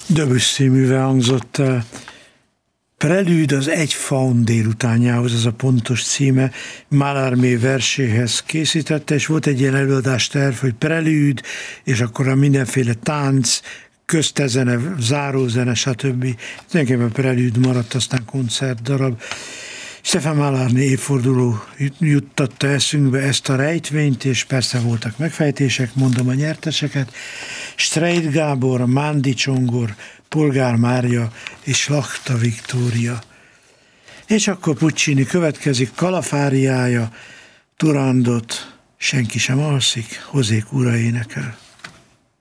Debussy műve hangzott el. Prelüd az Egy faun délutánjához, ez a pontos címe, Mallarmé verséhez készítette, és volt egy ilyen előadásterv, hogy prelüd, és akkor a mindenféle tánc, köztezene, zárózene, stb. Tulajdonképpen prelüd maradt, aztán koncertdarab. Stefan Mallarmé évforduló juttatta eszünkbe ezt a rejtvényt, és persze voltak megfejtések, mondom a nyerteseket. Streit Gábor, Mándi Csongor, Polgár Mária és Lachta Viktória. És akkor Puccini következik, Kalafáriája, Turandot, Senki sem alszik, José Cura énekel.